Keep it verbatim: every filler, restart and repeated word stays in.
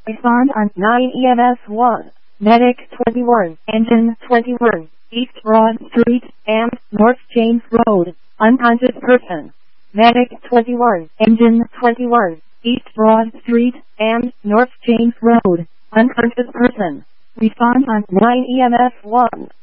Respond on nine E M S one. Medic twenty-one, Engine twenty-one, East Broad Street, and North James Road, unconscious person. Medic twenty-one, Engine twenty-one, East Broad Street, and North James Road, unconscious person. Respond on nine E M S one.